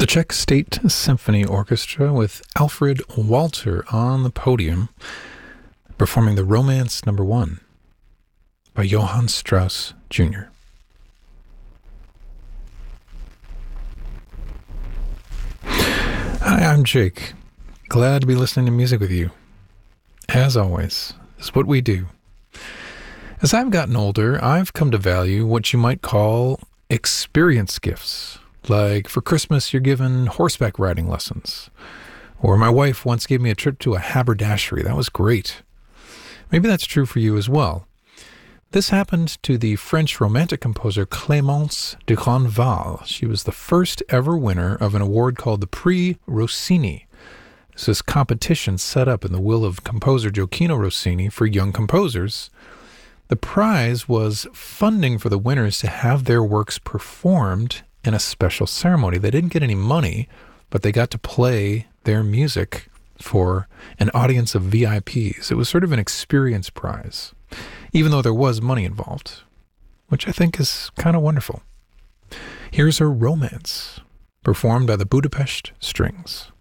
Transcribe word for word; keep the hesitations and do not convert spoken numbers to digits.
The Czech State Symphony Orchestra with Alfred Walter on the podium, performing the Romance Number One by Johann Strauss Junior Hi, I'm Jake. Glad to be listening to music with you. As always, is what we do. As I've gotten older, I've come to value what you might call experience gifts. Like for Christmas, you're given horseback riding lessons. Or my wife once gave me a trip to a haberdashery. That was great. Maybe that's true for you as well. This happened to the French romantic composer Clémence de Grandval. She was the first ever winner of an award called the Prix Rossini. It's this competition set up in the will of composer Gioacchino Rossini for young composers. The prize was funding for the winners to have their works performed in a special ceremony. They didn't get any money, but they got to play their music for an audience of V I Ps. It was sort of an experience prize, even though there was money involved, which I think is kind of wonderful. Here's her Romance, performed by the Budapest Strings.